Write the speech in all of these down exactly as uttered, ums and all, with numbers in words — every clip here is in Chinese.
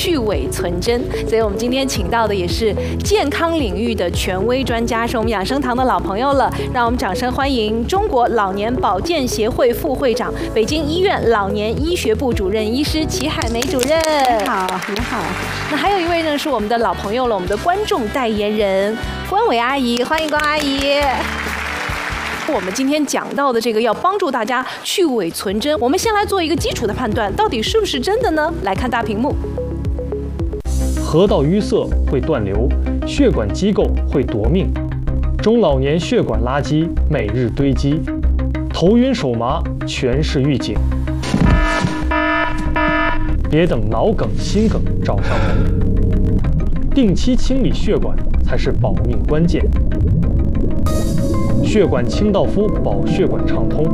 去伪存真。所以我们今天请到的也是健康领域的权威专家，是我们养生堂的老朋友了。让我们掌声欢迎中国老年保健协会副会长、北京医院老年医学部主任医师齐海梅主任。 你好，你好。 那还有一位呢，是我们的老朋友了，我们的观众代言人关伟阿姨，欢迎关阿姨。我们今天讲到的这个要帮助大家去伪存真，我们先来做一个基础的判断，到底是不是真的呢？来看大屏幕。 河道淤塞会断流，血管机构会夺命，中老年血管垃圾每日堆积，头晕手麻全是预警。别等脑梗、心梗找上门，定期清理血管才是保命关键。血管清道夫保血管畅通。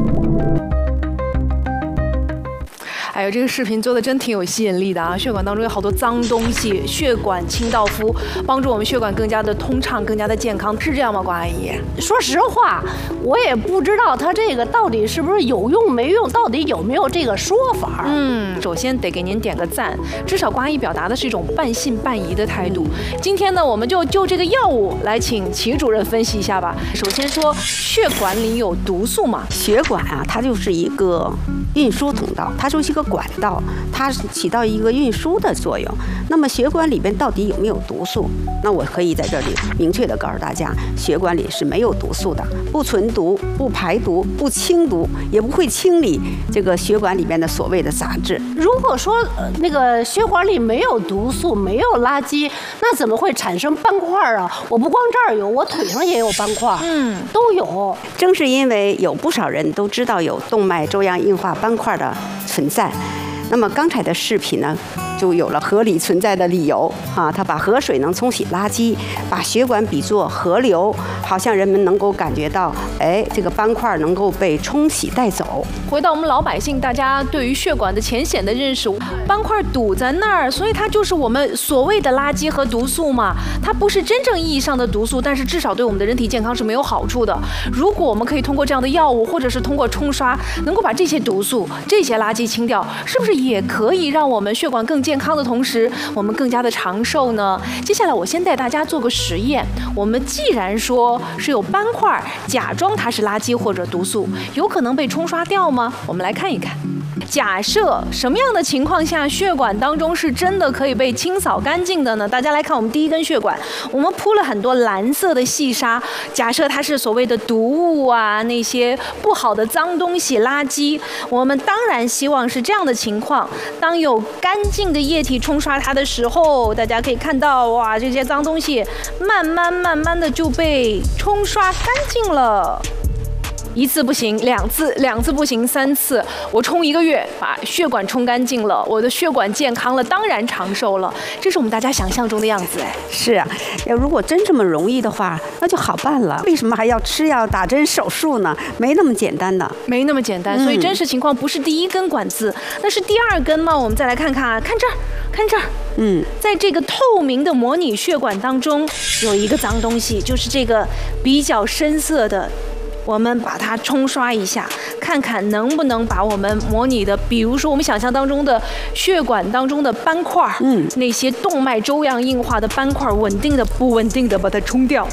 哎呦，这个视频做的真挺有吸引力的啊！血管当中有好多脏东西，血管清道夫帮助我们血管更加的通畅，更加的健康，是这样吗，关阿姨？ 说实话，我也不知道它这个到底是不是有用没用，到底有没有这个说法。 嗯，首先得给您点个赞，至少关阿姨表达的是一种半信半疑的态度。今天呢，我们就就这个药物来请齐主任分析一下吧。首先说，血管里有毒素嘛？ 血管啊，它就是一个运输通道，它就是一个管道，它起到一个运输的作用。那么血管里边到底有没有毒素？那我可以在这里明确的告诉大家，血管里是没有毒素的，不存毒、不排毒、不清毒，也不会清理这个血管里边的所谓的杂质。如果说、呃、那个血管里没有毒素、没有垃圾，那怎么会产生斑块啊？我不光这儿有，我腿上也有斑块，嗯，都有。正是因为有不少人都知道有动脉粥样硬化斑块的存在，那么刚才的视频呢，就有了合理存在的理由啊！它把河水能冲洗垃圾，把血管比作河流，好像人们能够感觉到，哎，这个斑块能够被冲洗带走。 回到我们老百姓，大家对于血管的浅显的认识，斑块堵在那儿，所以它就是我们所谓的垃圾和毒素嘛。它不是真正意义上的毒素，但是至少对我们的人体健康是没有好处的。如果我们可以通过这样的药物，或者是通过冲刷，能够把这些毒素、这些垃圾清掉，是不是也可以让我们血管更健康的同时，我们更加的长寿呢？接下来我先带大家做个实验。我们既然说是有斑块，假装它是垃圾或者毒素，有可能被冲刷掉吗？我们来看一看。假设什么样的情况下血管当中是真的可以被清扫干净的呢？大家来看我们第一根血管，我们铺了很多蓝色的细沙，假设它是所谓的毒物啊，那些不好的脏东西、垃圾，我们当然希望是这样的情况。当有干净的液体冲刷它的时候，大家可以看到，哇，这些脏东西慢慢慢慢的就被冲刷干净了。一次不行，两次，两次不行，三次，我冲一个月，把血管冲干净了，我的血管健康了，当然长寿了。这是我们大家想象中的样子，哎。 是啊，要如果真这么容易的话，那就好办了。为什么还要吃药、打针、手术呢？没那么简单的， 没那么简单。所以真实情况不是第一根管子，那是第二根吗？我们再来看看啊，看这儿，看这儿。嗯，在这个透明的模拟血管当中，有一个脏东西，就是这个比较深色的。我们把它冲刷一下，看看能不能把我们模拟的，比如说我们想象当中的血管当中的斑块，嗯，那些动脉粥样硬化的斑块，稳定的、不稳定的把它冲掉。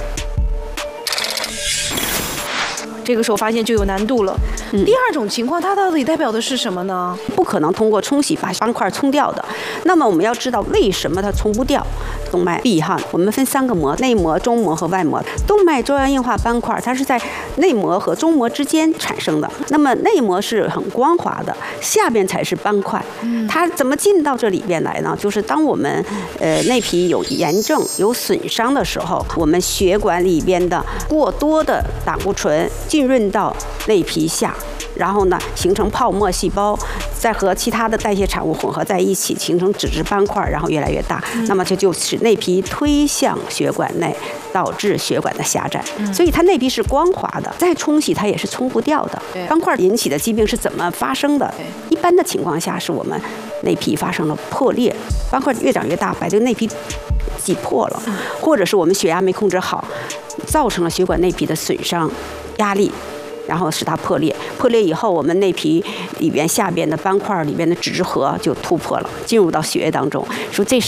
这个时候发现就有难度了。嗯、第二种情况，它到底代表的是什么呢？ 不可能通过冲洗把斑块冲掉的。那么我们要知道为什么它冲不掉？动脉壁哈，我们分三个膜：内膜、中膜和外膜。动脉粥样硬化斑块，它是在内膜和中膜之间产生的。那么内膜是很光滑的，下边才是斑块。它怎么进到这里边来呢？就是当我们呃内皮有炎症、有损伤的时候，我们血管里边的过多的胆固醇浸润到内皮下。然后呢，形成泡沫细胞，再和其他的代谢产物混合在一起，形成脂质斑块，然后越来越大。嗯、那么这就使内皮推向血管内，导致血管的狭窄。嗯、所以它内皮是光滑的，再冲洗它也是冲不掉的。斑块引起的疾病是怎么发生的？一般的情况下是我们内皮发生了破裂，斑块越长越大，把这个内皮挤破了，嗯、或者是我们血压没控制好，造成了血管内皮的损伤、压力。然后使它破裂，破裂以后，我们内皮里边下边的斑块里边的脂质核就突破了，进入到血液当中。说这时